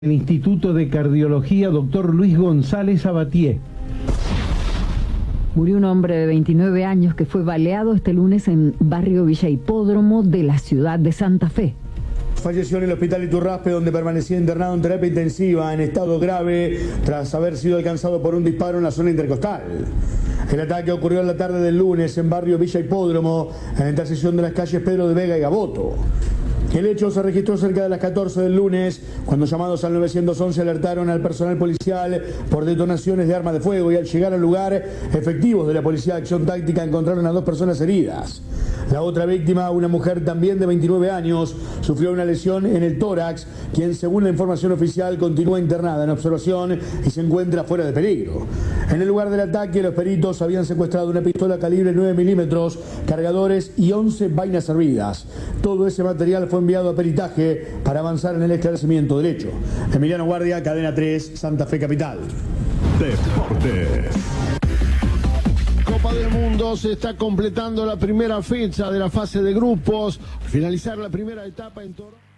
El Instituto de Cardiología, doctor Luis González Abatié. Murió un hombre de 29 años que fue baleado este lunes en barrio Villa Hipódromo de la ciudad de Santa Fe. Falleció en el hospital Iturraspe, donde permanecía internado en terapia intensiva en estado grave tras haber sido alcanzado por un disparo en la zona intercostal. El ataque ocurrió en la tarde del lunes en barrio Villa Hipódromo, en la intersección de las calles Pedro de Vega y Gaboto. El hecho se registró cerca de las 14 del lunes, cuando llamados al 911 alertaron al personal policial por detonaciones de armas de fuego, y al llegar al lugar, efectivos de la Policía de Acción Táctica encontraron a 2 personas heridas. La otra víctima, una mujer también de 29 años, sufrió una lesión en el tórax, quien, según la información oficial, continúa internada en observación y se encuentra fuera de peligro. En el lugar del ataque, los peritos habían secuestrado una pistola calibre 9 milímetros, cargadores y 11 vainas servidas. Todo ese material fue enviado a peritaje para avanzar en el esclarecimiento del hecho. Emiliano Guardia, Cadena 3, Santa Fe Capital. Deportes. Copa del Mundo, se está completando la primera fecha de la fase de grupos. Al finalizar la primera etapa en Toronto.